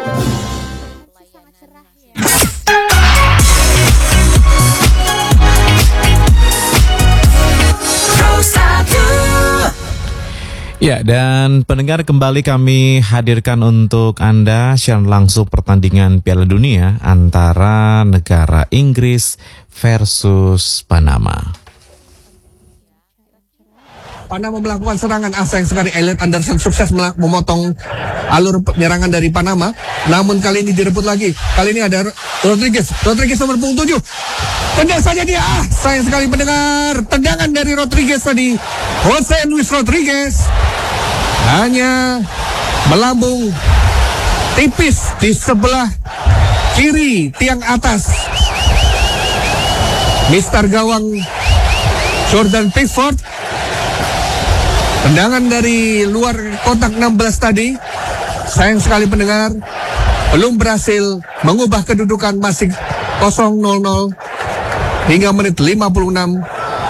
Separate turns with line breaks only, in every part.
Sangat cerah ya.
Ya, dan pendengar, kembali kami hadirkan untuk Anda siaran langsung pertandingan Piala Dunia antara negara Inggris versus Panama.
Panama melakukan serangan, sayang sekali Elliot Anderson sukses memotong alur penyerangan dari Panama. Namun kali ini direbut lagi. Kali ini ada Rodriguez nomor punggung 7. Tendang saja dia. Sayang sekali pendengar. Tendangan dari Rodriguez tadi. Jose Luis Rodriguez hanya melambung tipis di sebelah kiri tiang atas Mister gawang Jordan Pickford. Tendangan dari luar kotak 16 tadi, sayang sekali pendengar, belum berhasil mengubah kedudukan, masih 0-0 hingga menit 56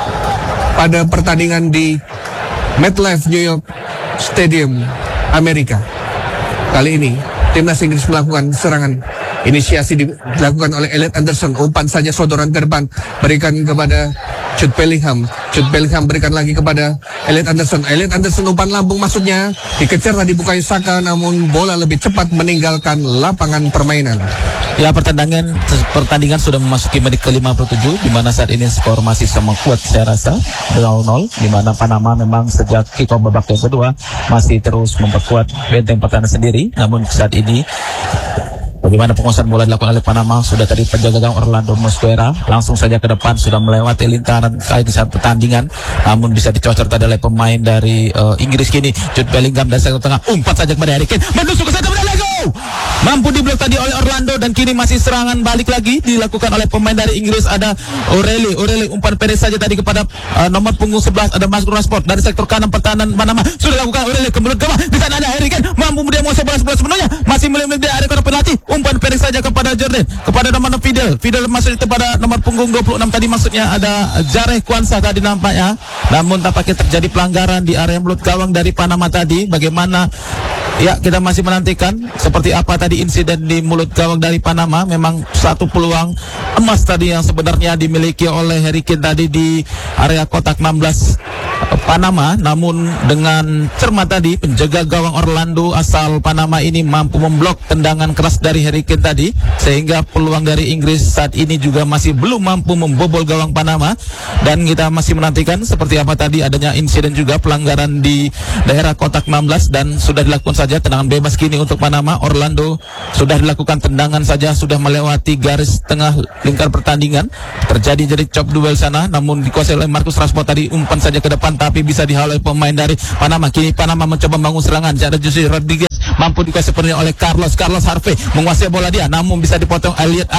pada pertandingan di MetLife New York Stadium, Amerika. Kali ini timnas Inggris melakukan serangan. Inisiasi dilakukan oleh Elliot Anderson. Umpan saja sodoran ke depan, berikan kepada Jude Bellingham. Jude Bellingham berikan lagi kepada Elliot Anderson. Elliot Anderson umpan lambung maksudnya. Dikejar tadi Bukayo Saka, namun bola lebih cepat meninggalkan lapangan permainan.
Ya, pertandingan sudah memasuki menit ke-57, di mana saat ini skor masih sama kuat saya rasa 0-0, di mana Panama memang sejak kick-off babak yang kedua masih terus memperkuat benteng pertahanan sendiri. Namun saat ini bagaimana penguasaan bola dilakukan oleh Panama, sudah tadi penjaga gawang Orlando Mosquera langsung saja ke depan, sudah melewati lintaran kali di saat pertandingan, namun bisa dicocor tadi oleh pemain dari Inggris. Kini Jude Bellingham dari sektor tengah, umpat saja kepada Harry Kane, menusuk ke sana, Lego mampu diblok tadi oleh Orlando, dan kini masih serangan balik lagi dilakukan oleh pemain dari Inggris. Ada O'Reilly umpan pendek saja tadi kepada nomor punggung 11, ada Marcus Rashford dari sektor kanan pertahanan Panama, sudah dilakukan O'Reilly ke mulut gawang, di sana ada Harry Kane, mampu dia menguasai bola sepenuhnya, masih melihat di area kotak penalti, umpan pendek saja kepada Jordan, kepada nomor Fidel masuk kepada nomor punggung 26 tadi, maksudnya ada Jareh Kwanza tadi nampaknya, namun tampaknya terjadi pelanggaran di area mulut gawang dari Panama tadi. Bagaimana? Ya, kita masih menantikan seperti apa tadi insiden di mulut gawang dari Panama. Memang satu peluang emas tadi yang sebenarnya dimiliki oleh Harry Kane tadi di area kotak 16 Panama, namun dengan cermat tadi penjaga gawang Orlando asal Panama ini mampu memblok tendangan keras dari Harry Kane tadi, sehingga peluang dari Inggris saat ini juga masih belum mampu membobol gawang Panama. Dan kita masih menantikan seperti apa tadi adanya insiden juga pelanggaran di daerah kotak 16, dan sudah dilakukan saja tendangan bebas kini untuk Panama. Orlando sudah dilakukan tendangan saja, sudah melewati garis tengah lingkar pertandingan, terjadi jadi chop duel sana, namun dikuasai oleh Marcus Rashford tadi, umpan saja ke depan tapi bisa dihalau oleh pemain dari Panama. Kini Panama mencoba membangun serangan, ada Jose Rodriguez mampu dikuasai sepenuhnya oleh Carlos Harvey, menguasai bola dia, namun bisa dipotong Elliot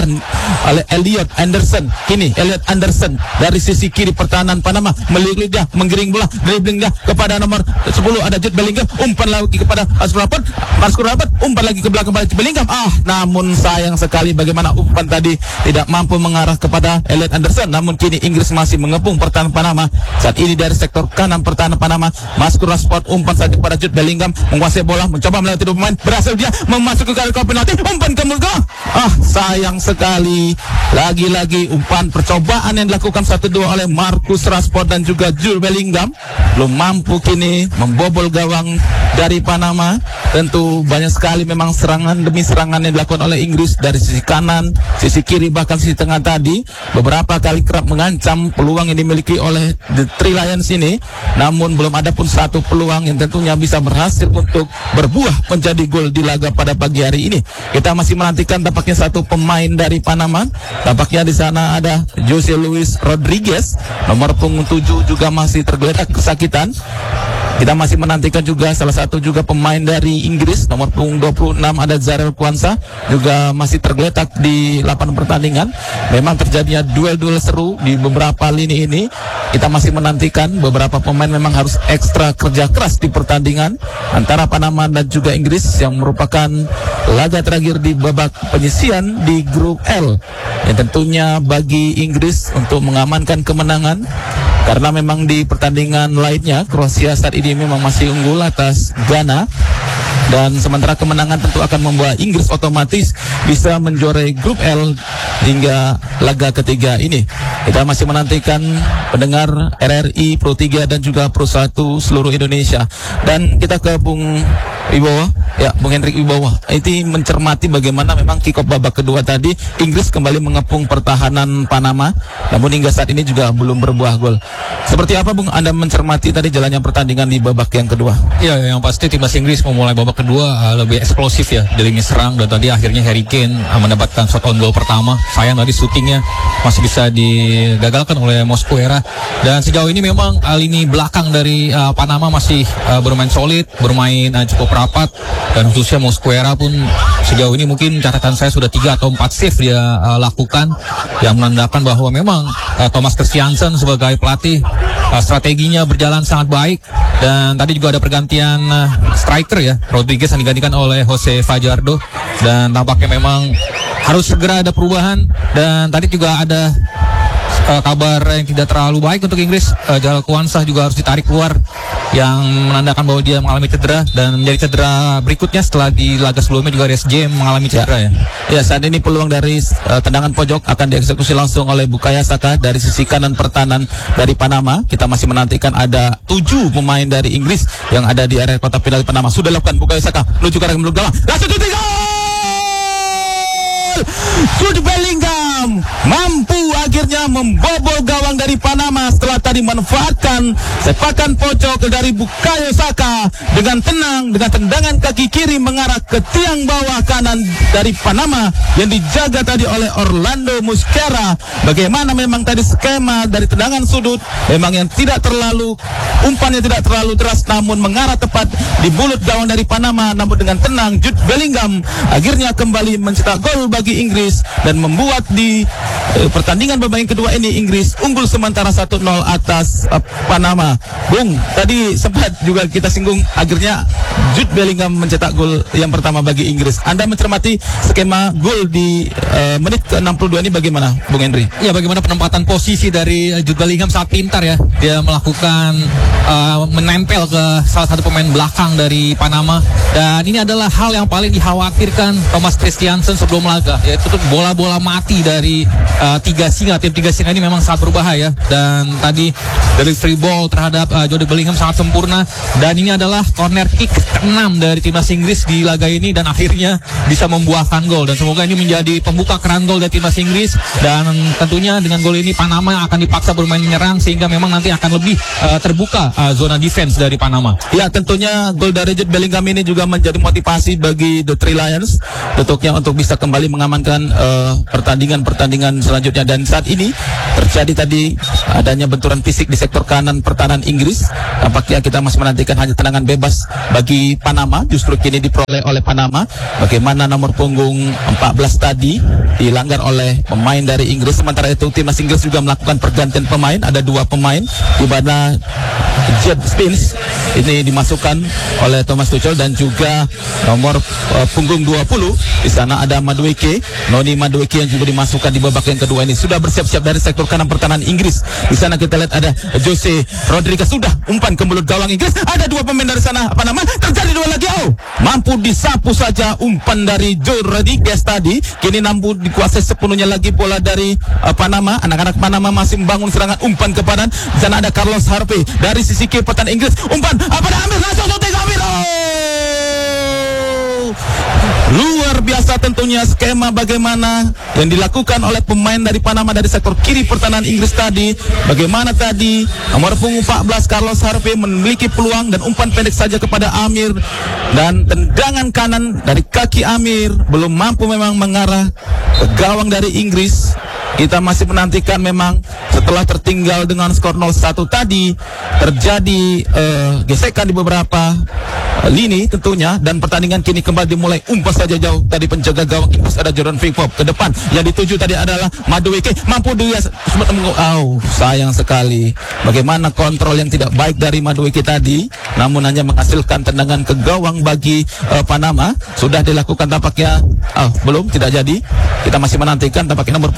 Anderson. Kini Elliot Anderson dari sisi kiri pertahanan Panama melirik dia, menggiring bola, dribbling dia kepada nomor 10, ada Jude Bellingham, umpan lagi kepada Marcus Rashford, umpan lagi ke belakang kepada Bellingham. Namun sayang sekali bagaimana umpan tadi tidak mampu mengarah kepada Elliot Anderson. Namun kini Inggris masih mengepung pertahanan Panama. Saat ini dari sektor kanan pertahanan Panama, Marcus Rashford umpan saja kepada Jude Bellingham, menguasai bola, mencoba melewati dua pemain, berhasil dia memasuki ke area penalti, umpan ke mulut gawang. Sayang sekali, lagi-lagi umpan percobaan yang dilakukan 1-2 oleh Marcus Rashford dan juga Jude Bellingham belum mampu kini membobol gawang dari Panama. Tentu banyak sekali memang serangan demi serangan yang dilakukan oleh Inggris dari sisi kanan, sisi kiri, bahkan sisi tengah tadi. Beberapa kali kerap mengancam peluang yang dimiliki oleh The Three Lions ini, namun belum ada pun satu peluang yang tentunya bisa berhasil untuk berbuah menjadi gol di laga pada pagi hari ini. Kita masih menantikan tampaknya satu pemain dari Panama. Tampaknya di sana ada Jose Luis Rodriguez, nomor punggung 7 juga masih tergeletak kesakitan. Kita masih menantikan juga salah satu juga pemain dari Inggris, nomor punggung 26 ada Jareh Kwanza, juga masih tergeletak di lapangan pertandingan. Memang terjadinya duel-duel seru di beberapa lini ini. Kita masih menantikan beberapa pemain memang harus ekstra kerja keras di pertandingan antara Panama dan juga Inggris, yang merupakan laga terakhir di babak penyisian di grup L, yang tentunya bagi Inggris untuk mengamankan kemenangan. Karena memang di pertandingan lainnya Kroasia saat ini memang masih unggul atas Ghana. Dan sementara kemenangan tentu akan membawa Inggris otomatis bisa menjuarai grup L hingga laga ketiga ini. Kita masih menantikan pendengar RRI Pro 3 dan juga Pro 1 seluruh Indonesia. Dan kita ke Bung Wibowo, ya Bung Hendrik Wibowo. Itu mencermati bagaimana memang kick off babak kedua tadi Inggris kembali mengepung pertahanan Panama, namun hingga saat ini juga belum berbuah gol. Seperti apa Bung Anda mencermati tadi jalannya pertandingan di babak yang kedua?
Ya, yang pasti timnas Inggris memulai babak kedua lebih eksplosif ya dari lini serang, dan tadi akhirnya Harry Kane mendapatkan shot on goal pertama. Sayang tadi syutingnya masih bisa digagalkan oleh Mosquera. Dan sejauh ini memang lini belakang dari Panama masih bermain solid, bermain cukup rapat, dan khususnya Mosquera pun sejauh ini mungkin catatan saya sudah 3 atau 4 save dia lakukan, yang menandakan bahwa memang Thomas Christiansen sebagai pelatih strateginya berjalan sangat baik. Dan tadi juga ada pergantian striker ya, Rodriguez yang digantikan oleh Jose Fajardo, dan tampaknya memang harus segera ada perubahan. Dan tadi juga ada kabar yang tidak terlalu baik untuk Inggris. Jalal Kwanzaa juga harus ditarik keluar, yang menandakan bahwa dia mengalami cedera, dan menjadi cedera berikutnya setelah di laga sebelumnya juga RSJ mengalami cedera ya.
Ya, saat ini peluang dari tendangan pojok akan dieksekusi langsung oleh Bukayo Saka dari sisi kanan pertahanan dari Panama. Kita masih menantikan ada 7 pemain dari Inggris yang ada di area kotak penalti Panama. Sudah lakukan Bukayo Saka menuju ke arah belakang gawang. Langsung shooting gol! Jude Bellingham mampu akhirnya membobol gawang dari Panama setelah tadi memanfaatkan sepakan pojok dari Bukayo Saka dengan tenang, dengan tendangan kaki kiri mengarah ke tiang bawah kanan dari Panama yang dijaga tadi oleh Orlando Mosquera. Bagaimana memang tadi skema dari tendangan sudut memang yang tidak terlalu, umpannya tidak terlalu deras, namun mengarah tepat di mulut gawang dari Panama. Namun dengan tenang Jude Bellingham akhirnya kembali mencetak gol bagi Inggris dan membuat di pertandingan babak yang kedua ini Inggris unggul sementara 1-0 atas Panama. Bung, tadi sempat juga kita singgung akhirnya Jude Bellingham mencetak gol yang pertama bagi Inggris. Anda mencermati skema gol di menit ke-62 ini bagaimana, Bung Henry?
Ya, bagaimana penempatan posisi dari Jude Bellingham sangat pintar ya. Dia melakukan menempel ke salah satu pemain belakang dari Panama, dan ini adalah hal yang paling dikhawatirkan Thomas Christiansen sebelum laga, yaitu bola-bola mati dari tim tiga singa ini memang sangat berbahaya. Dan tadi dari free ball terhadap Jude Bellingham sangat sempurna, dan ini adalah corner kick ke-6 dari timnas Inggris di laga ini, dan akhirnya bisa membuahkan gol. Dan semoga ini menjadi pembuka keran gol dari timnas Inggris, dan tentunya dengan gol ini Panama akan dipaksa bermain menyerang sehingga memang nanti akan lebih terbuka zona defense dari Panama.
Ya, tentunya gol dari Jude Bellingham ini juga menjadi motivasi bagi The Three Lions tentunya untuk bisa kembali mengamankan pertandingan selanjutnya. Dan saat ini terjadi tadi adanya benturan fisik di sektor kanan pertahanan Inggris. Tampaknya kita masih menantikan hanya tendangan bebas bagi Panama, justru kini diperoleh oleh Panama. Bagaimana nomor punggung 14 tadi dilanggar oleh pemain dari Inggris. Sementara itu timnas Inggris juga melakukan pergantian pemain, ada 2 pemain di mana Jed Spence ini dimasukkan oleh Thomas Tuchel, dan juga nomor punggung 20 di sana ada Madueke, Noni Madueke yang juga dimasukkan di babak yang kedua ini. Sudah bersiap-siap dari sektor kanan pertahanan Inggris. Di sana kita lihat ada Jose Rodriguez, sudah umpan ke mulut gawang Inggris. Ada 2 pemain dari sana, apa nama? Terjadi 2 lagi. Mampu disapu saja umpan dari Joe Rodriguez tadi. Kini mampu dikuasai sepenuhnya lagi bola dari Panama. Anak-anak Panama masih membangun serangan umpan ke kanan. Di sana ada Carlos Harvey dari sisi kiri pertahanan Inggris. Umpan apa Amir, langsung shooting Amir. Luar biasa tentunya skema bagaimana yang dilakukan oleh pemain dari Panama dari sektor kiri pertahanan Inggris tadi. Bagaimana tadi nomor punggung 14 Carlos Harvey memiliki peluang dan umpan pendek saja kepada Amir, dan tendangan kanan dari kaki Amir belum mampu memang mengarah ke gawang dari Inggris. Kita masih menantikan memang setelah tertinggal dengan skor 0-1 tadi terjadi gesekan di beberapa lini tentunya, dan pertandingan kini kembali dimulai. Umpan saja jauh tadi penjaga gawang Inggris, ada Jordan Pickford ke depan. Yang dituju tadi adalah Madueke, mampu dia sayang sekali bagaimana kontrol yang tidak baik dari Madueke tadi, namun hanya menghasilkan tendangan ke gawang bagi Panama. Sudah dilakukan tampaknya tidak jadi. Kita masih menantikan tampaknya nomor punggung 3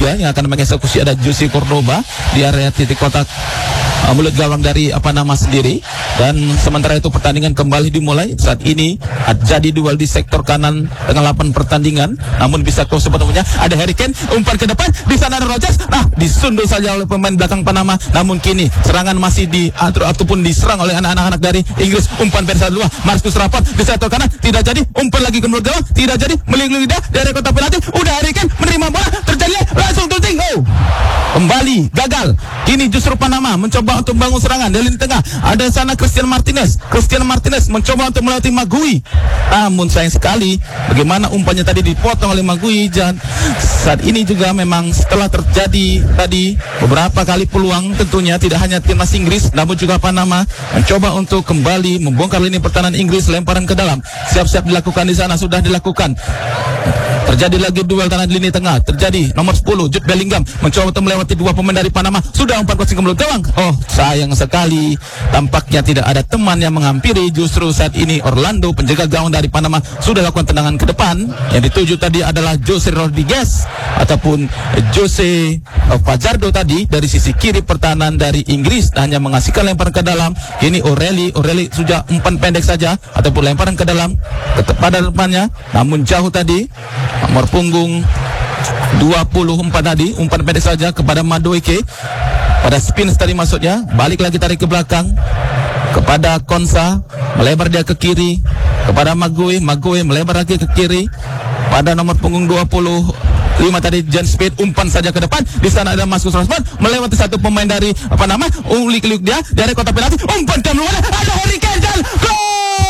juga yang akan mengeksekusi ada Jose Cordoba di area titik kotak mulut gawang dari sendiri. Dan sementara itu pertandingan kembali dimulai. Saat ini jadi duel di sektor kanan dengan 8 pertandingan, namun bisa cross sebetulnya ada Harry Kane, umpan ke depan, di sana ada Rodgers, disundul saja oleh pemain belakang Panama. Namun kini serangan masih diatur ataupun diserang oleh anak-anak dari Inggris. Umpan pada dua, Marcus Rashford di sektor kanan, tidak jadi, umpan lagi ke mulut gawang, tidak jadi, melingkung lidah dari kotak penalti, udah Harry Kane menerima bola, terjadi langsung touching, kembali gagal. Kini justru Panama mencoba untuk bangun serangan dari lini tengah. Ada sana Christian Martinez mencoba untuk melewati Magui. Namun sayang sekali bagaimana umpannya tadi dipotong oleh Magui. Dan saat ini juga memang setelah terjadi tadi beberapa kali peluang, tentunya tidak hanya timnas Inggris namun juga Panama mencoba untuk kembali membongkar lini pertahanan Inggris. Lemparan ke dalam siap-siap dilakukan di sana, sudah dilakukan. Terjadi lagi duel tanah di lini tengah. Terjadi nomor 10 Jude Bellingham mencoba untuk melewati dua pemain dari Panama. Sudah umpan crossing ke mulut gawang. Sayang sekali tampaknya tidak ada teman yang menghampiri. Justru saat ini Orlando, penjaga gawang dari Panama, sudah lakukan tendangan ke depan. Yang dituju tadi adalah Jose Rodriguez ataupun Jose Fajardo tadi dari sisi kiri pertahanan dari Inggris, hanya mengasihkan lemparan ke dalam. Ini O'Reilly sudah umpan pendek saja ataupun lemparan ke dalam pada depannya, namun jauh tadi. Nomor punggung 24 tadi, umpan pendek saja kepada Madueke. Pada spin tadi maksudnya, balik lagi tarik ke belakang kepada Konsa, melebar dia ke kiri kepada Magui melebar lagi ke kiri pada nomor punggung 25 tadi John Speed, umpan saja ke depan. Di sana ada Marcus Rashford melewati satu pemain dari Panama, ulik-ulik dia dari kotak penalti, umpan ke luar, ada Harry Kane dan gol!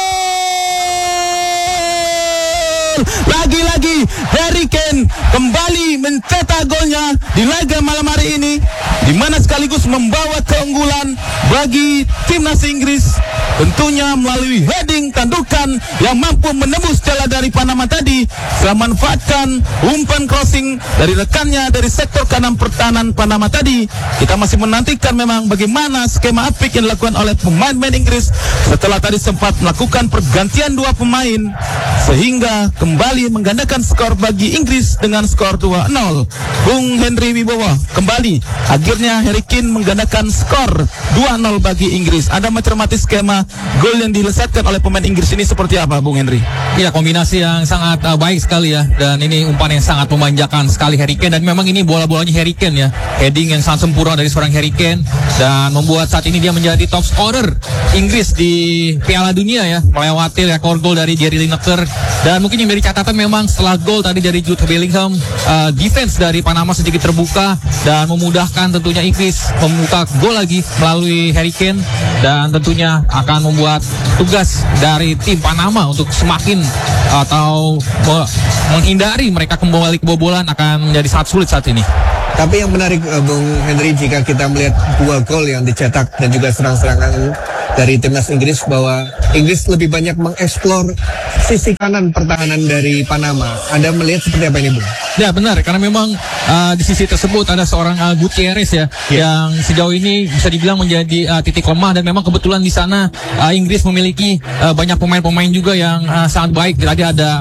Lagi-lagi Harry Kane kembali mencetak golnya di laga malam hari ini, di mana sekaligus membawa keunggulan bagi timnas Inggris, tentunya melalui heading tandukan yang mampu menembus celah dari Panama tadi, setelah manfaatkan umpan crossing dari rekannya dari sektor kanan pertahanan Panama tadi. Kita masih menantikan memang bagaimana skema apik yang dilakukan oleh pemain-pemain Inggris setelah tadi sempat melakukan pergantian dua pemain sehingga kembali menggandakan skor bagi Inggris dengan skor 2-0. Bung Henry Wibowo kembali, akhirnya Harry Kane menggandakan skor 2-0 bagi Inggris. Anda mencermati skema gol yang dilesatkan oleh pemain Inggris ini seperti apa, Bung Henry?
Iya, kombinasi yang sangat baik sekali ya, dan ini umpan yang sangat memanjakan sekali Harry Kane, dan memang ini bola-bolanya Harry Kane ya, heading yang sangat sempurna dari seorang Harry Kane, dan membuat saat ini dia menjadi top scorer Inggris di Piala Dunia ya, melewati rekor gol dari Gary Lineker. Dan mungkin yang dari catatan memang setelah gol tadi dari Jude Bellingham, defense dari Panama sedikit terbuka dan memudahkan tentunya Inggris membuka gol lagi melalui Harry Kane, dan tentunya akan membuat tugas dari tim Panama untuk semakin atau menghindari mereka kembali kebobolan akan menjadi sangat sulit saat ini.
Tapi yang menarik Bung Henry, jika kita melihat dua gol yang dicetak dan juga serang-serangan dari timnas Inggris, bahwa Inggris lebih banyak mengeksplor sisi kanan pertahanan dari Panama. Anda melihat seperti apa ini, Bung?
Ya benar, karena memang di sisi tersebut ada seorang Gutierrez ya, yang sejauh ini bisa dibilang menjadi titik lemah, dan memang kebetulan di sana Inggris memiliki banyak pemain-pemain juga yang sangat baik. Tadi ada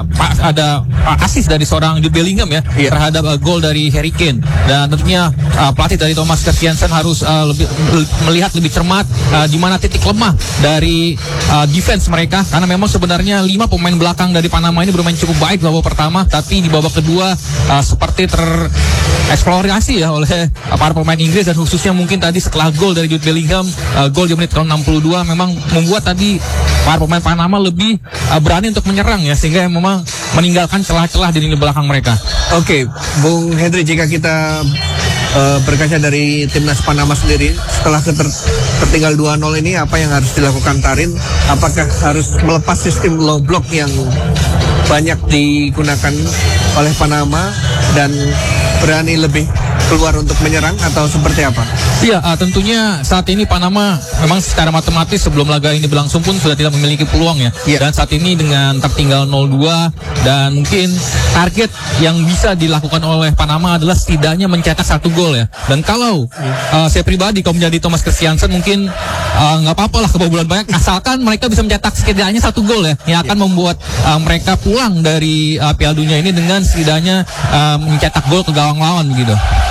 asis dari seorang Jude Bellingham ya, terhadap gol dari Harry Kane, dan tentunya pelatih dari Thomas Christiansen harus melihat lebih cermat di mana titik lemah dari defense mereka, karena memang sebenarnya 5 pemain belakang dari Panama ini bermain cukup baik di babak pertama, tapi di babak kedua seperti tereksplorasi ya oleh para pemain Inggris, dan khususnya mungkin tadi setelah gol dari Jude Bellingham, gol di menit ke-62 memang membuat tadi para pemain Panama lebih berani untuk menyerang ya, sehingga memang meninggalkan celah-celah di lini belakang mereka.
Oke, Bung Henry, jika kita berkaca dari timnas Panama sendiri, setelah tertinggal 2-0 ini, apa yang harus dilakukan Tarin? Apakah harus melepas sistem low block yang banyak digunakan oleh Panama dan berani lebih keluar untuk menyerang, atau seperti apa?
Iya, tentunya saat ini Panama memang secara matematis sebelum laga ini berlangsung pun sudah tidak memiliki peluang ya. Dan saat ini dengan tertinggal 0-2, dan mungkin target yang bisa dilakukan oleh Panama adalah setidaknya mencetak 1 gol ya. Dan kalau saya pribadi, kalau menjadi Thomas Christiansen, mungkin nggak apa-apa lah kebobolan banyak, asalkan mereka bisa mencetak setidaknya 1 gol ya, yang akan membuat mereka pulang dari Piala Dunia ini dengan setidaknya mencetak gol ke gawang lawan begitu.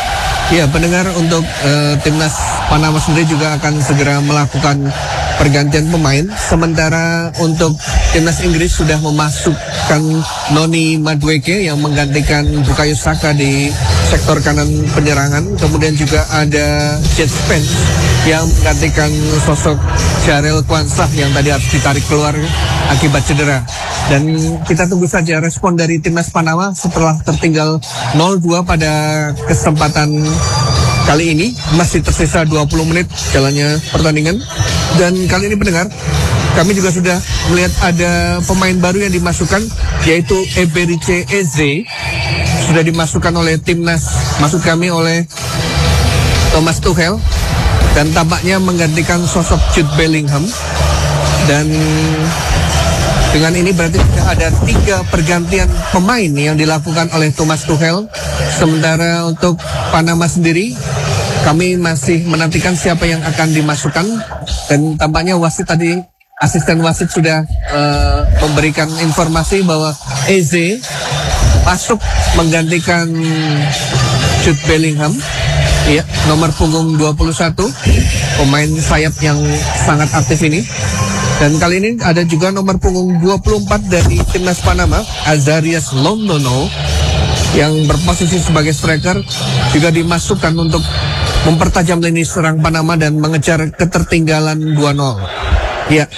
Ya, pendengar, untuk timnas Panama sendiri juga akan segera melakukan pergantian pemain. Sementara untuk timnas Inggris sudah memasukkan Noni Madueke yang menggantikan Bukayo Saka di sektor kanan penyerangan. Kemudian juga ada Jet Spence yang menggantikan sosok Jarel Kwanzaa yang tadi harus ditarik keluar akibat cedera. Dan kita tunggu saja respon dari timnas Panama setelah tertinggal 0-2 pada kesempatan kali ini. Masih tersisa 20 menit jalannya pertandingan. Dan kali ini pendengar, kami juga sudah melihat ada pemain baru yang dimasukkan, yaitu Eberice Eze. Sudah dimasukkan oleh timnas, maksud kami oleh Thomas Tuchel. Dan tampaknya menggantikan sosok Jude Bellingham. Dan dengan ini berarti ada 3 pergantian pemain yang dilakukan oleh Thomas Tuchel. Sementara untuk Panama sendiri, kami masih menantikan siapa yang akan dimasukkan. Dan tampaknya wasit tadi, asisten wasit sudah memberikan informasi bahwa Eze masuk menggantikan Jude Bellingham. Ya, nomor punggung 21, pemain sayap yang sangat aktif ini. Dan kali ini ada juga nomor punggung 24 dari timnas Panama, Azarias Londono, yang berposisi sebagai striker, juga dimasukkan untuk mempertajam lini serang Panama dan mengejar ketertinggalan 2-0. Ya,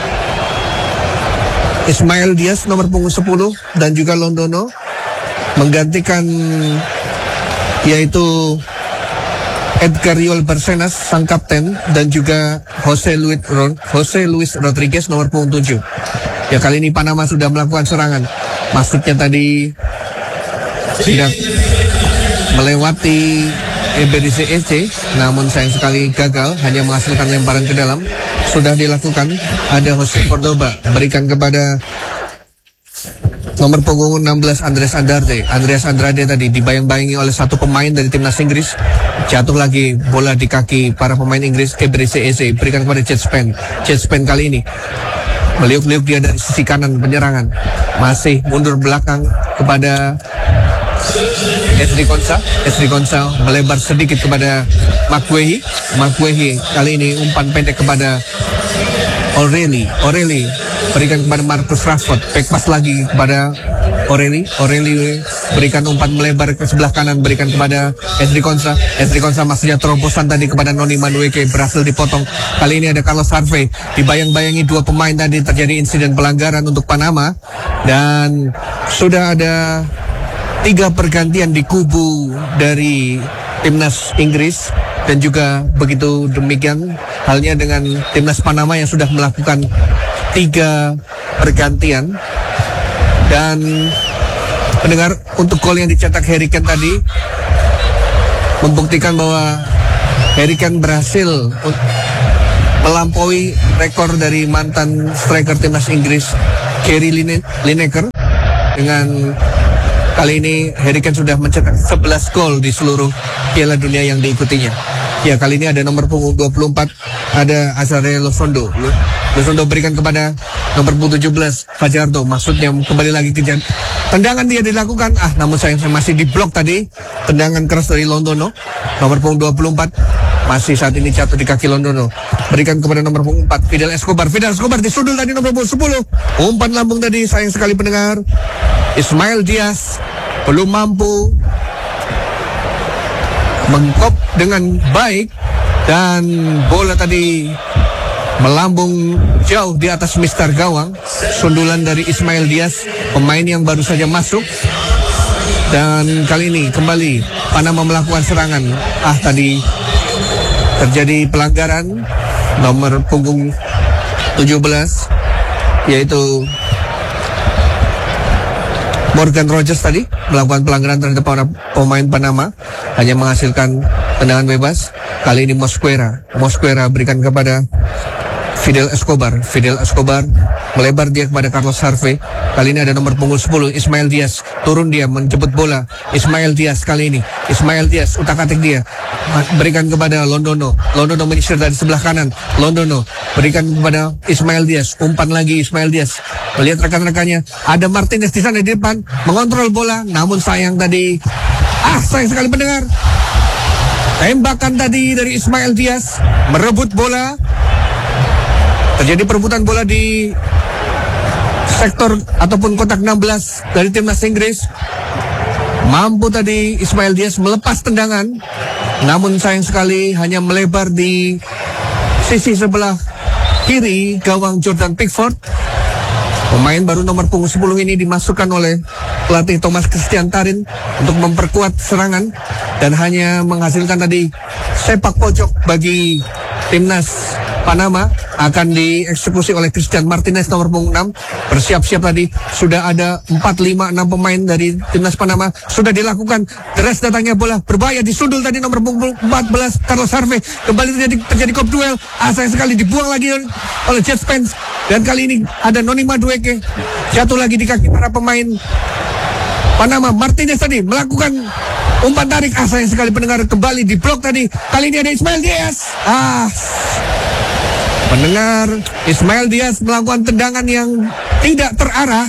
Ismail Diaz nomor punggung 10 dan juga Londono menggantikan yaitu Edgar Riol Bersenas sang kapten, dan juga Jose Luis Rodriguez nomor punggung 7. Ya, kali ini Panama sudah melakukan serangan. Masuknya tadi tidak melewati Eberice Eze, namun sayang sekali gagal, hanya menghasilkan lemparan ke dalam. Sudah dilakukan, ada Jose Cordoba berikan kepada nomor punggung 16 Andreas Andrade tadi dibayang-bayangi oleh satu pemain dari timnas Inggris. Jatuh lagi bola di kaki para pemain Inggris. Eberice Eze berikan kepada Jet Spence kali ini meliuk-liuk dia dari sisi kanan penyerangan, masih mundur belakang kepada Esri Konsa melebar sedikit kepada Makwehi kali ini umpan pendek kepada O'Reilly berikan kepada Marcus Rashford, back pass lagi kepada O'Reilly berikan umpan melebar ke sebelah kanan, berikan kepada Esri Konsa maksudnya terobosan tadi kepada Noni Madueke, berhasil dipotong. Kali ini ada Carlos Harvey, dibayang-bayangi 2 pemain tadi, terjadi insiden pelanggaran untuk Panama. Dan sudah ada 3 pergantian di kubu dari timnas Inggris. Dan juga begitu demikian halnya dengan timnas Panama yang sudah melakukan 3 pergantian. Dan pendengar, untuk gol yang dicetak Harry Kane tadi membuktikan bahwa Harry Kane berhasil melampaui rekor dari mantan striker timnas Inggris Gary Lineker. Dengan kali ini Harry Kane sudah mencetak 11 gol di seluruh Piala Dunia yang diikutinya. Ya, kali ini ada nomor punggung 24, ada Azare Losondo berikan kepada nomor punggung 17 Fajardo, maksudnya kembali lagi ke tendangan dia dilakukan, namun sayang masih diblok tadi. Tendangan keras dari Londono, nomor punggung 24, masih saat ini jatuh di kaki Londono, berikan kepada nomor punggung 4 Fidel Escobar disundul tadi nomor punggung 10, umpan lambung tadi, sayang sekali pendengar. Ismail Diaz belum mampu mengkop dengan baik, dan bola tadi melambung jauh di atas mistar gawang. Sundulan dari Ismail Diaz, pemain yang baru saja masuk. Dan kali ini kembali Panama melakukan serangan. Tadi terjadi pelanggaran nomor punggung 17, yaitu Morgan Rogers tadi melakukan pelanggaran terhadap para pemain Panama, hanya menghasilkan tendangan bebas. Kali ini Mosquera berikan kepada Fidel Escobar melebar dia kepada Carlos Harvey. Kali ini ada nomor punggung 10 Ismail Diaz, turun dia menjemput bola. Ismail Diaz utak-atik dia, berikan kepada Londono menyisir dari sebelah kanan. Londono berikan kepada Ismail Diaz, umpan lagi Ismail Diaz, melihat rekan-rekannya, ada Martinez di sana di depan mengontrol bola, namun sayang tadi sayang sekali pendengar, Tembakan tadi dari Ismail Diaz merebut bola. Terjadi perebutan bola di sektor ataupun kotak 16 dari timnas Inggris. Mampu tadi Ismail Diaz melepas tendangan, namun sayang sekali hanya melebar di sisi sebelah kiri gawang Jordan Pickford. Pemain baru nomor punggung 10 ini dimasukkan oleh pelatih Thomas Christian Tarin untuk memperkuat serangan dan hanya menghasilkan tadi sepak pojok bagi timnas Panama. Akan dieksekusi oleh Christian Martinez nomor punggung 6. Bersiap-siap tadi sudah ada 4, 5, 6 pemain dari timnas Panama sudah dilakukan. Deres datangnya bola berbahaya, disundul tadi nomor punggung 14 Carlos Harvey. Kembali terjadi kop duel. Sayang sekali dibuang lagi oleh Jet Spence. Dan kali ini ada Noni Madueke jatuh lagi di kaki para pemain Panama. Martinez tadi melakukan umpan tarik. Sayang sekali pendengar, kembali diblok tadi. Kali ini ada Ismail Diaz. Pendengar, Ismail Diaz melakukan tendangan yang tidak terarah.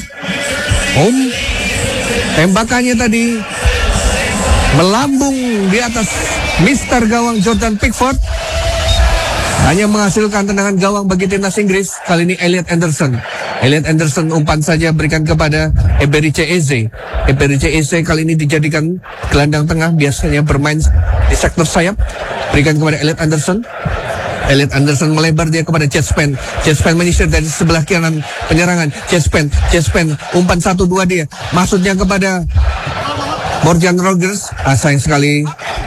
Tembakannya tadi melambung di atas Mister gawang Jordan Pickford. Hanya menghasilkan tendangan gawang bagi timnas Inggris. Kali ini Elliot Anderson. Elliot Anderson umpan saja berikan kepada Eberiche Eze. Eberiche Eze kali ini dijadikan gelandang tengah, biasanya bermain di sektor sayap. Berikan kepada Elliot Anderson. Elliot Anderson melebar dia kepada Jet Spence. Jet Spence menyisir dari sebelah kanan penyerangan. Jet Spence umpan 1-2 dia. Maksudnya kepada Morgan Rogers. Sayang sekali.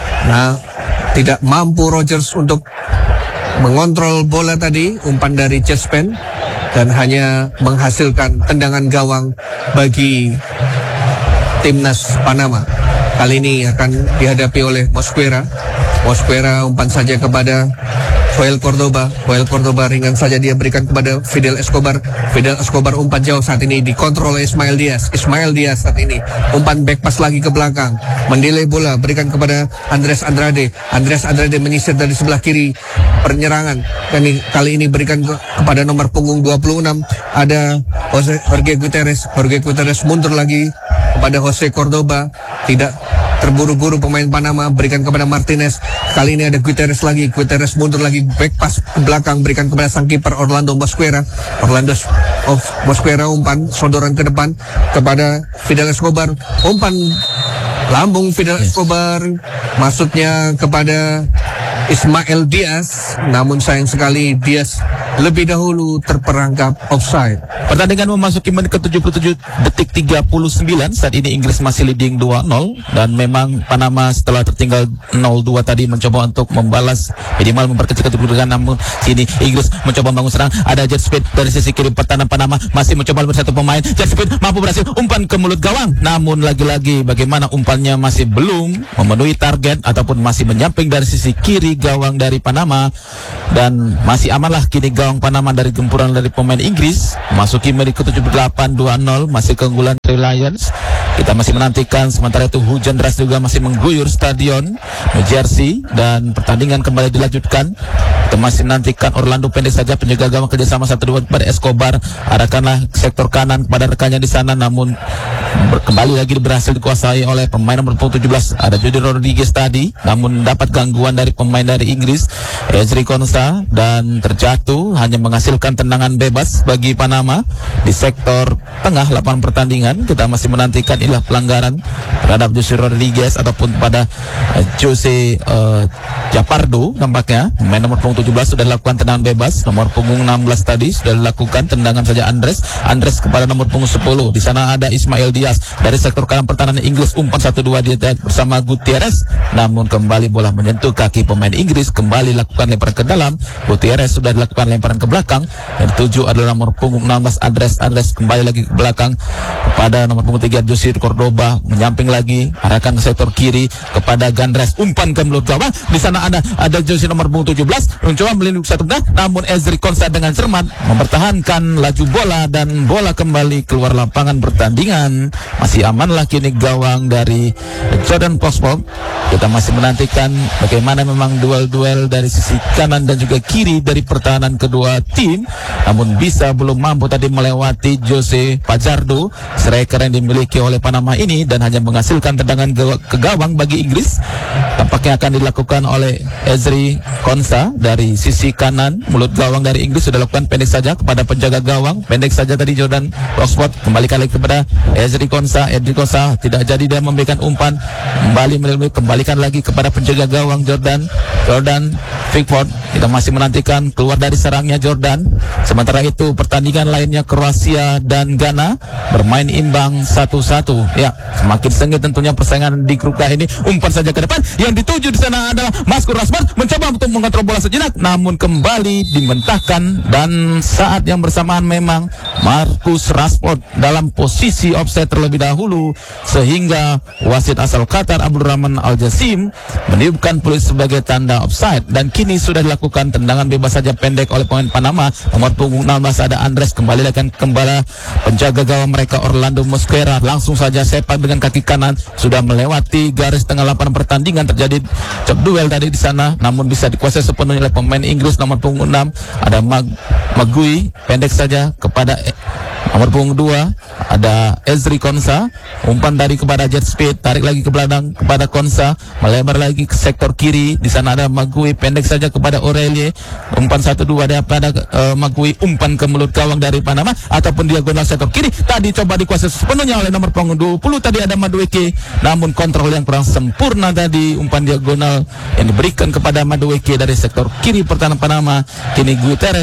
Tidak mampu Rogers untuk mengontrol bola tadi. Umpan dari Jet Spence. Dan hanya menghasilkan tendangan gawang bagi timnas Panama. Kali ini akan dihadapi oleh Mosquera. Mosquera umpan saja kepada Joel Cordoba ringan saja dia berikan kepada Fidel Escobar. Fidel Escobar umpan jauh saat ini dikontrol oleh Ismail Diaz. Ismail Diaz saat ini umpan back pass lagi ke belakang, mendelay bola berikan kepada Andres Andrade. Andres Andrade menyisir dari sebelah kiri penyerangan. Kali ini berikan kepada nomor punggung 26 ada Jorge Gutierrez. Jorge Gutierrez mundur lagi kepada Jose Cordoba. Tidak terburu-buru pemain Panama, berikan kepada Martinez. Kali ini ada Gutierrez lagi. Gutierrez mundur lagi, back pass ke belakang, berikan kepada sang kiper Orlando Mosquera. Mosquera umpan sodoran ke depan kepada Fidel Escobar. Umpan lambung Fidel Escobar, maksudnya kepada Ismail Diaz. Namun sayang sekali Diaz lebih dahulu terperangkap offside.
Pertandingan memasuki menit ke-77 detik 39. Saat ini Inggris masih leading 2-0 dan memang Panama setelah tertinggal 0-2 tadi mencoba untuk membalas, minimal memperkecil kedudukan, namun sini Inggris mencoba membangun serang. Ada Jet Spence dari sisi kiri pertahanan Panama masih mencoba bersatu pemain. Jet Spence mampu berhasil umpan ke mulut gawang, namun lagi-lagi bagaimana umpannya masih belum memenuhi target ataupun masih menyamping dari sisi kiri gawang dari Panama, dan masih amanlah kini gawang Panama dari gempuran dari pemain Inggris. Masuki menit ke-78 2-0, masih keunggulan dari Lions. Kita masih menantikan, sementara itu hujan deras juga masih mengguyur stadion New Jersey dan pertandingan kembali dilanjutkan. Kita masih menantikan Orlando pendek saja, penjaga gawang kerjasama 1-2 kepada Escobar, arahkanlah sektor kanan kepada rekannya di sana, namun kembali lagi berhasil dikuasai oleh pemain nomor 17 ada Jody Rodriguez tadi, namun dapat gangguan dari pemain dari Inggris Ezri Konsa dan terjatuh, hanya menghasilkan tendangan bebas bagi Panama di sektor tengah lapangan pertandingan. Kita masih menantikan inilah pelanggaran terhadap Jose Rodriguez ataupun pada Jose Japardo. Nampaknya pemain nomor punggung 17 sudah dilakukan tendangan bebas, nomor punggung 16 tadi sudah dilakukan tendangan saja Andres kepada nomor punggung 10. Di sana ada Ismail Diaz dari sektor kanan pertahanan Inggris, umpan 1-2 dia bersama Gutierrez, namun kembali bola menyentuh kaki pemain Inggris, kembali lakukan lemparan ke dalam. Gutierrez sudah dilakukan lemparan ke belakang, dan 7 adalah nomor punggung 16 Andres kembali lagi ke belakang kepada nomor punggung 3 Jose Cordoba, menyamping lagi, arahkan ke sektor kiri kepada Gandres, umpan ke mulut gawang. Di sana ada Jose nomor punggung 17 mencoba melindungi satu benar, namun Ezri Konsa dengan cermat mempertahankan laju bola dan bola kembali keluar lapangan pertandingan. Masih amanlah kini gawang dari Jordan Pickford. Kita masih menantikan bagaimana memang duel-duel dari sisi kanan dan juga kiri dari pertahanan kedua tim, namun bisa belum mampu tadi melewati Jose Pajardo, striker yang dimiliki oleh Panama ini, dan hanya menghasilkan tendangan ke gawang bagi Inggris. tampaknya akan dilakukan oleh Ezri Konsa dari sisi kanan. Mulut gawang dari Inggris sudah lakukan pendek saja kepada penjaga gawang, pendek saja tadi Jordan Oxford, kembalikan lagi kepada Ezri Konsa. Tidak jadi dia memberikan umpan, kembalikan lagi kepada penjaga gawang Jordan Pickford. Kita masih menantikan keluar dari serangnya Jordan. Sementara itu pertandingan lainnya Kroasia dan Ghana bermain imbang 1-1. Ya, semakin sengit tentunya persaingan di grup K ini. Umpan saja ke depan, yang dituju di sana adalah Marcus Rashford, mencoba untuk mengontrol bola sejenak, namun kembali dimentahkan. Dan saat yang bersamaan memang Marcus Rashford dalam posisi offside terlebih dahulu, sehingga wasit asal Qatar Abdurrahman Al-Jassim meniupkan peluit sebagai tanda offside. Dan kini sudah dilakukan tendangan bebas saja pendek oleh pemain Panama. Nomor punggung 16 ada Andres, kembali akan kembali penjaga gawang mereka Orlando Mosquera, langsung saja sepak dengan kaki kanan, sudah melewati garis tengah lapangan pertandingan. Terjadi cop duel tadi di sana, namun bisa dikuasai sepenuhnya oleh pemain Inggris. Nomor punggung 6 ada Magui, pendek saja kepada nomor punggung 2 ada Ezri Konsa, umpan dari kepada Jet Speed, tarik lagi ke belakang kepada Konsa, melebar lagi ke sektor kiri. Di sana ada Magui, pendek saja kepada Aurelie, umpan 1-2 ada pada Magui, umpan ke mulut gawang dari Panama ataupun diagonal sektor kiri. Tadi coba dikuasai sepenuhnya oleh nomor punggung 20 tadi ada Madueke, namun kontrol yang kurang sempurna tadi. Umpan diagonal yang diberikan kepada Madueke dari sektor kiri pertahanan Panama. Kini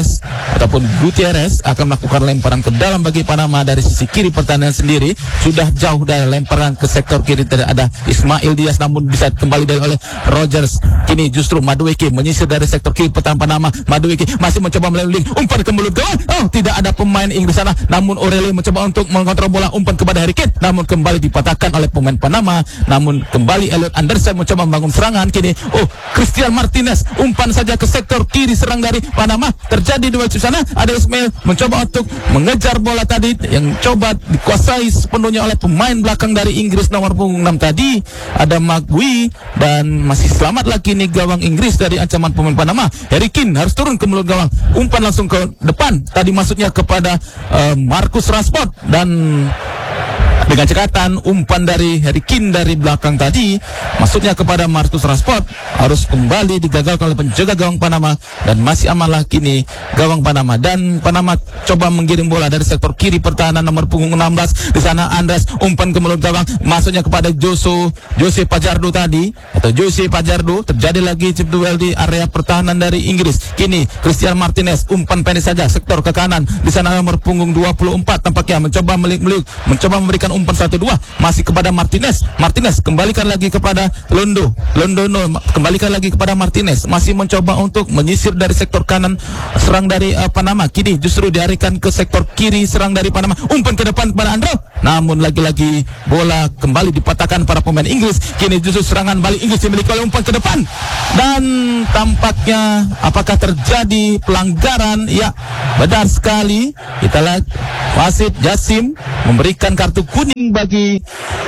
Gutierrez akan melakukan lemparan ke dalam bagi Panama dari sisi kiri pertahanan sendiri. Sudah jauh dari lemparan ke sektor kiri tadi ada Ismail Diaz, namun bisa kembali dari oleh Rogers. Kini justru Madueke menyisir dari sektor kiri pertahanan Panama. Madueke masih mencoba melalui umpan ke mulut gawang. Tidak ada pemain Inggris sana, namun Aurelie mencoba untuk mengontrol bola, umpan kepada Harry Kane, namun kembali dipatahkan oleh pemain Panama. Namun kembali Elliot Anderson mencoba membangun serangan. Kini Christian Martinez, umpan saja ke sektor kiri serang dari Panama. Terjadi duel di sana, ada Ismail mencoba untuk mengejar bola tadi yang coba dikuasai sepenuhnya oleh pemain belakang dari Inggris nomor punggung 6 tadi ada Magui, dan masih selamat lagi nih gawang Inggris dari ancaman pemain Panama. Harry Kane harus turun ke mulut gawang, umpan langsung ke depan tadi maksudnya kepada Marcus Rashford, dan dengan cekatan umpan dari Harry Kane dari belakang tadi maksudnya kepada Marcus Rashford harus kembali digagalkan oleh penjaga gawang Panama, dan masih amanlah kini gawang Panama. Dan Panama coba menggiring bola dari sektor kiri pertahanan nomor punggung 16. Di sana Andres, umpan ke mulut gawang maksudnya kepada Jose Pajardo tadi, atau Jose Pajardo. Terjadi lagi chip duel di area pertahanan dari Inggris. Kini Christian Martinez, umpan pendek saja sektor ke kanan. Di sana nomor punggung 24 tampaknya mencoba mencoba memberikan umpan 1-2 masih kepada Martinez kembalikan lagi kepada Londo, kembalikan lagi kepada Martinez, masih mencoba untuk menyisir dari sektor kanan serang dari Panama. Kini justru diarikan ke sektor kiri serang dari Panama, umpan ke depan kepada Andro, namun lagi-lagi bola kembali dipatahkan para pemain Inggris. Kini justru serangan balik Inggris dimiliki oleh umpan ke depan, dan tampaknya apakah terjadi pelanggaran? Ya, benar sekali. Kita lihat wasit Jassim memberikan kartu kuning bagi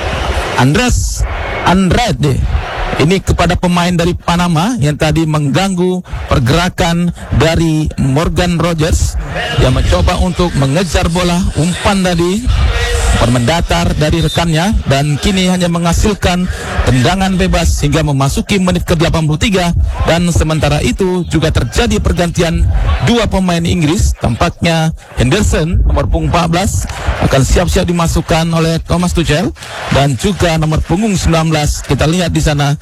Andres Andrade ini kepada pemain dari Panama yang tadi mengganggu pergerakan dari Morgan Rogers yang mencoba untuk mengejar bola. Umpan tadi mendatar dari rekannya, dan kini hanya menghasilkan tendangan bebas hingga memasuki menit ke-83. Dan sementara itu juga terjadi pergantian dua pemain Inggris. Tampaknya Henderson nomor punggung 14 akan siap-siap dimasukkan oleh Thomas Tuchel, dan juga nomor punggung 19 kita lihat di sana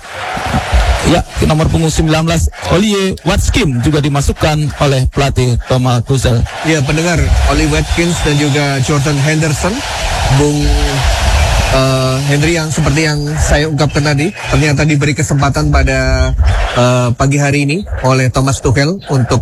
ya, nomor punggung 19 Ollie Watkins juga dimasukkan oleh pelatih Thomas Tuchel.
Ya, pendengar, Ollie Watkins dan juga Jordan Henderson, Bung Henry, yang seperti yang saya ungkapkan tadi, ternyata diberi kesempatan pada pagi hari ini oleh Thomas Tuchel untuk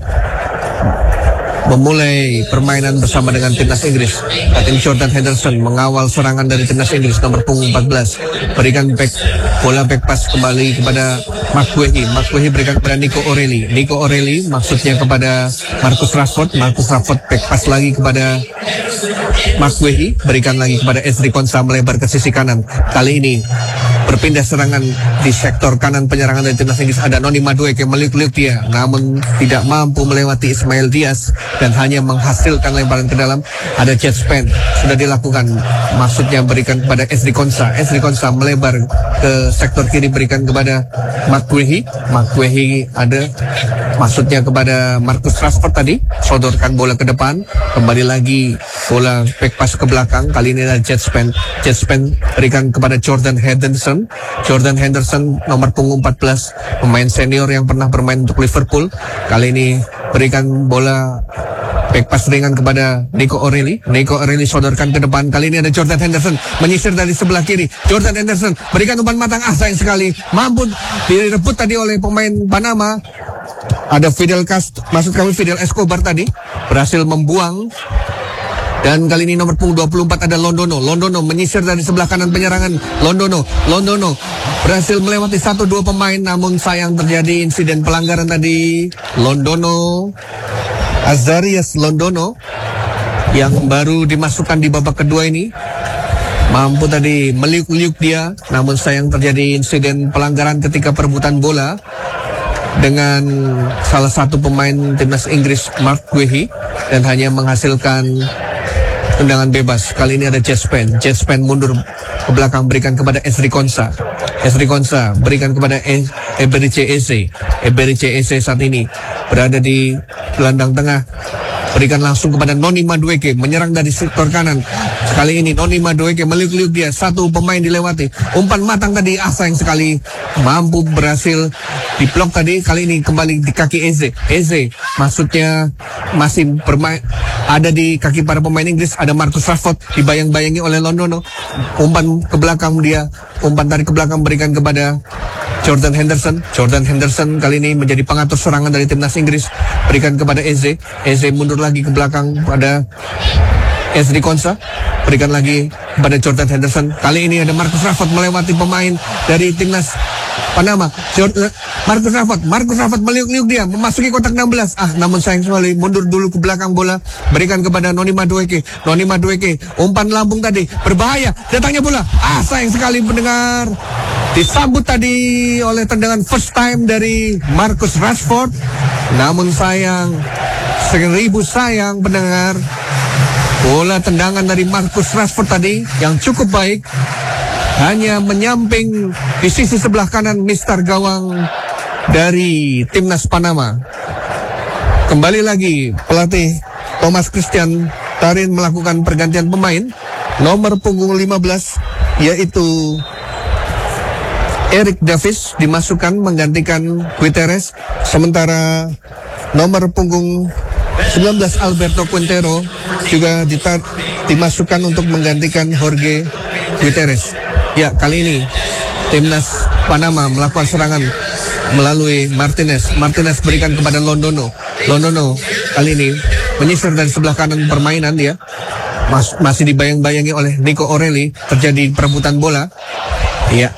memulai permainan bersama dengan timnas Inggris. Tim Jordan Henderson mengawal serangan dari timnas Inggris nomor punggung 14, berikan bola back pass kembali kepada Mark Guehi berikan kepada Nico Aurelie maksudnya kepada Marcus Rashford back pass lagi kepada Mark Guehi, berikan lagi kepada Ezri Konsa, melebar ke sisi kanan. Kali ini berpindah serangan di sektor kanan penyerangan dari timnas Inggris. Ada Noni Madueke meliuk-liuk dia, namun tidak mampu melewati Ismail Diaz dan hanya menghasilkan lemparan ke dalam. Ada jet span sudah dilakukan, maksudnya berikan kepada Esri Konsa. Esri Konsa melebar ke sektor kiri, berikan kepada McGuehi. McGuehi ada maksudnya kepada Marcus Rashford tadi, sodorkan bola ke depan, kembali lagi bola back pass ke belakang. Kali ini ada jet span berikan kepada Jordan Henderson. Jordan Henderson nomor punggung 14, pemain senior yang pernah bermain untuk Liverpool. Kali ini berikan bola back pass ringan kepada Nico O'Reilly. Nico O'Reilly sodorkan ke depan. Kali ini ada Jordan Henderson menyisir dari sebelah kiri. Jordan Henderson berikan umpan matang, sayang sekali mampu direbut tadi oleh pemain Panama. Ada Fidel Escobar tadi berhasil membuang. Dan kali ini nomor punggung 24 ada Londono. Londono menyisir dari sebelah kanan penyerangan. Londono berhasil melewati 1-2 pemain, namun sayang terjadi insiden pelanggaran tadi. Azarias Londono yang baru dimasukkan di babak kedua ini mampu tadi meliuk-liuk dia, namun sayang terjadi insiden pelanggaran ketika perebutan bola dengan salah satu pemain timnas Inggris, Mark Guehi, dan hanya menghasilkan tendangan bebas. Kali ini ada jet span mundur ke belakang, berikan kepada Esri Konsa. Berikan kepada Eberice Eze saat ini berada di gelandang tengah, berikan langsung kepada Noni Madueke, menyerang dari sektor kanan. Kali ini Noni Madueke meliuk-liuk dia, satu pemain dilewati, umpan matang tadi, sayang sekali mampu berhasil diblok tadi. Kali ini kembali di kaki Eze maksudnya masih bermain ada di kaki para pemain Inggris. Ada Marcus Rashford dibayang-bayangi oleh Londono, umpan ke belakang dia, umpan tarik ke belakang berikan kepada Jordan Henderson kali ini menjadi pengatur serangan dari timnas Inggris, berikan kepada Eze mundur lagi ke belakang pada Esri Konsa, berikan lagi kepada Jordan Henderson. Kali ini ada Marcus Rashford melewati pemain dari timnas Panama. Marcus Rashford meliuk-liuk dia, memasuki kotak 16. Namun sayang sekali mundur dulu ke belakang bola, berikan kepada Noni Madueke, umpan lambung tadi, berbahaya, datangnya bola. Sayang sekali pendengar, disambut tadi oleh tendangan first time dari Marcus Rashford. Namun sayang, seribu sayang pendengar, bola tendangan dari Marcus Rashford tadi yang cukup baik hanya menyamping di sisi sebelah kanan mister gawang dari timnas Panama. Kembali lagi pelatih Thomas Christian Tarin melakukan pergantian pemain. Nomor punggung 15 yaitu Eric Davis dimasukkan menggantikan Guterres, sementara nomor punggung 19 Alberto Quintero juga dimasukkan untuk menggantikan Jorge Guterres. Ya, kali ini timnas Panama melakukan serangan melalui Martinez berikan kepada Londono kali ini menyisir dari sebelah kanan permainan dia, masih dibayang-bayangi oleh Nico O'Reilly. Terjadi perebutan bola. Iya,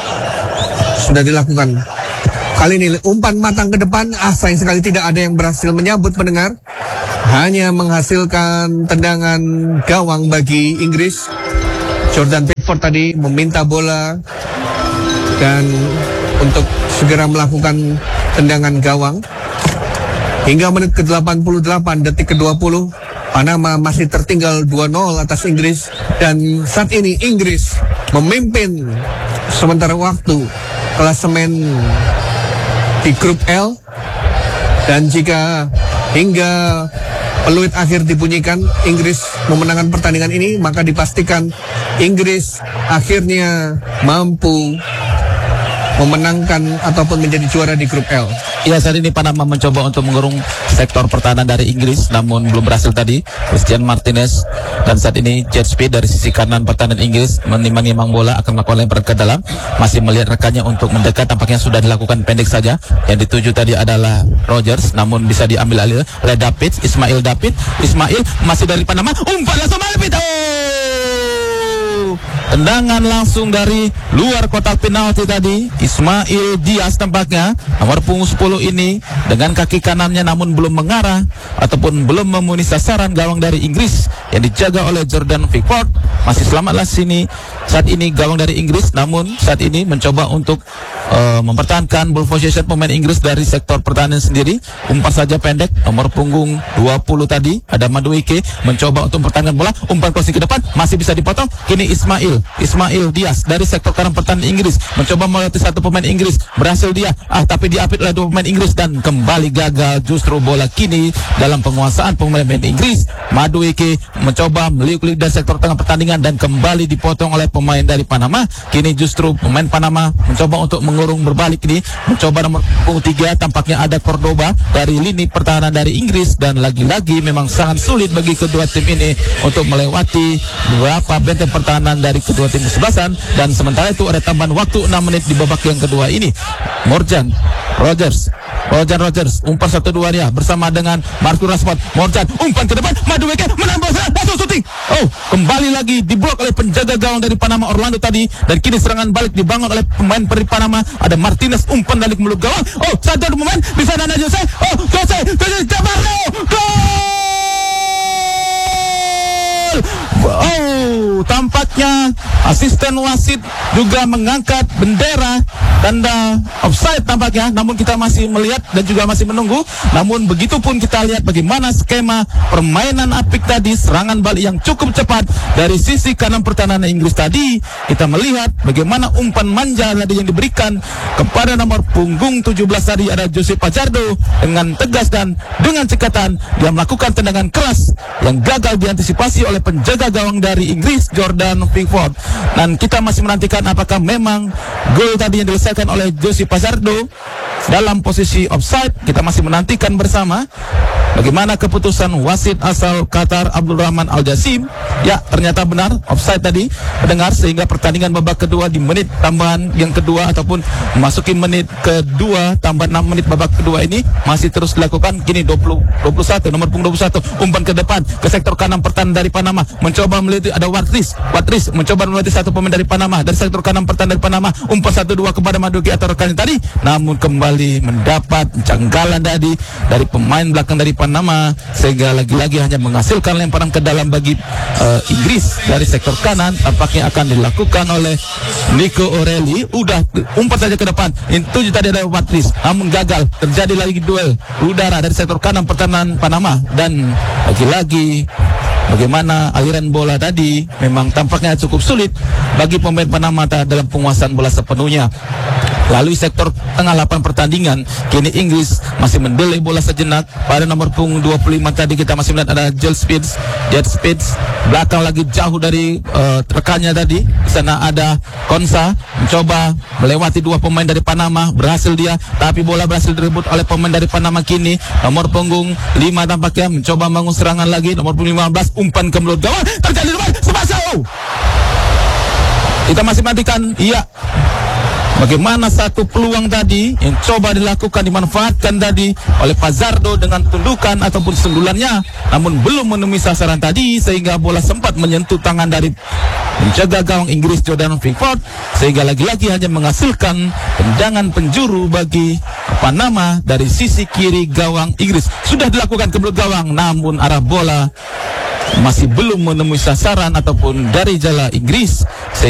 sudah dilakukan. Kali ini umpan matang ke depan, sayang sekali tidak ada yang berhasil menyambut pendengar, hanya menghasilkan tendangan gawang bagi Inggris. Jordan Pickford tadi meminta bola dan untuk segera melakukan tendangan gawang. Hingga menit ke-88, detik ke-20, Panama masih tertinggal 2-0 atas Inggris, dan saat ini Inggris memimpin sementara waktu klasemen di grup L. Dan jika hingga peluit akhir dibunyikan Inggris memenangkan pertandingan ini, maka dipastikan Inggris akhirnya mampu memenangkan ataupun menjadi juara di grup L.
Ya, saat ini Panama mencoba untuk mengurung sektor pertahanan dari Inggris, namun belum berhasil tadi. Christian Martinez dan saat ini jet speed dari sisi kanan pertahanan Inggris menimang-nimang bola, akan melakukan lemparan ke dalam, masih melihat rekannya untuk mendekat, tampaknya sudah dilakukan pendek saja. Yang dituju tadi adalah Rogers, namun bisa diambil alih oleh Ismail masih dari Panama, umpan langsung Malpit. tendangan langsung dari luar kotak penalti tadi. Ismail Diaz tampaknya nomor punggung 10 ini dengan kaki kanannya namun belum mengarah ataupun belum memenuhi sasaran gawang dari Inggris yang dijaga oleh Jordan Pickford. Masih selamatlah saat ini gawang dari Inggris, namun saat ini mencoba untuk mempertahankan ball possession pemain Inggris dari sektor pertahanan sendiri. Umpan saja pendek nomor punggung 20 tadi ada Madueke mencoba untuk mempertahankan bola, umpan crossing ke depan masih bisa dipotong. Kini Ismail Diaz dari sektor kanan pertahanan Inggris mencoba melewati satu pemain Inggris, berhasil dia tapi diapit oleh dua pemain Inggris dan kembali gagal. Justru bola kini dalam penguasaan pemain Inggris. Madueke mencoba meliuk-liuk dari sektor tengah pertandingan dan kembali dipotong oleh pemain dari Panama. Kini justru pemain Panama mencoba untuk mengurung berbalik ini, mencoba nomor punggung 3 tampaknya ada Cordoba dari lini pertahanan dari Inggris, dan lagi-lagi memang sangat sulit bagi kedua tim ini untuk melewati beberapa benteng pertahanan dari kedua tim kesebelasan. Dan sementara itu ada tambahan waktu 6 menit di babak yang kedua ini. Morgan Rogers umpan 1-2 dia bersama dengan Marcus Rashford. Morgan umpan ke depan, Madueke menambah langsung syuting. Kembali lagi diblok oleh penjaga gawang dari Panama Orlando tadi, dan kini serangan balik dibangun oleh pemain dari Panama. Ada Martinez, umpan dari mulut gawang. Satu pemain bisa dana Jose Cabarro, gol! Tampaknya asisten wasit juga mengangkat bendera tanda offside tampaknya, namun kita masih melihat dan juga masih menunggu. Namun begitupun kita lihat bagaimana skema permainan apik tadi, serangan balik yang cukup cepat dari sisi kanan pertahanan Inggris tadi. Kita melihat bagaimana umpan manja tadi yang diberikan kepada nomor punggung 17 tadi ada Jose Pajardo dengan tegas dan dengan cekatan dia melakukan tendangan keras yang gagal diantisipasi oleh penjaga gawang dari Inggris Jordan Pickford. Dan kita masih menantikan apakah memang gol tadi yang diselesaikan oleh Jose Pajardo dalam posisi offside. Kita masih menantikan bersama bagaimana keputusan wasit asal Qatar Abdul Rahman Al Jasim. Ya, ternyata benar offside tadi pendengar, sehingga pertandingan babak kedua di menit tambahan yang kedua ataupun memasuki menit kedua tambah 6 menit babak kedua ini masih terus dilakukan. Kini 21 nomor punggung 21 umpan ke depan ke sektor kanan pertahanan dari Panama, mencoba melewati ada Watris mencoba melewati satu pemain dari Panama dari sektor kanan pertahanan dari Panama, umpan 1-2 kepada Madueke atau rekannya tadi, namun kembali mendapat janggalan tadi dari pemain belakang dari Panama, sehingga lagi-lagi hanya menghasilkan lemparan ke dalam bagi Inggris dari sektor kanan. Tampaknya akan dilakukan oleh Nico O'Reilly. Udah umpan saja ke depan, itu tadi ada Watris, namun gagal. Terjadi lagi duel udara dari sektor kanan pertahanan Panama, dan lagi-lagi bagaimana aliran bola tadi memang tampaknya cukup sulit bagi pemain Panama dalam penguasaan bola sepenuhnya. Lalu sektor tengah 8 pertandingan, kini Inggris masih mendelay bola sejenak. Pada nomor punggung 25 tadi kita masih melihat ada Jet Spence belakang lagi jauh dari rekannya tadi. Di sana ada Konsa mencoba melewati dua pemain dari Panama, berhasil dia, tapi bola berhasil direbut oleh pemain dari Panama. Kini nomor punggung 5 tampaknya mencoba bangun serangan lagi. Nomor punggung 15 umpan ke mulut gawang, terjadi depan Sebastião. Kita masih menantikan bagaimana satu peluang tadi yang coba dilakukan dimanfaatkan tadi oleh Pajardo dengan tundukan ataupun sundulannya, namun belum menemui sasaran tadi, sehingga bola sempat menyentuh tangan dari penjaga gawang Inggris Jordan Pickford, sehingga lagi-lagi hanya menghasilkan tendangan penjuru bagi Panama dari sisi kiri gawang Inggris. Sudah dilakukan ke mulut gawang, namun arah bola masih belum menemui sasaran ataupun dari jala Inggris.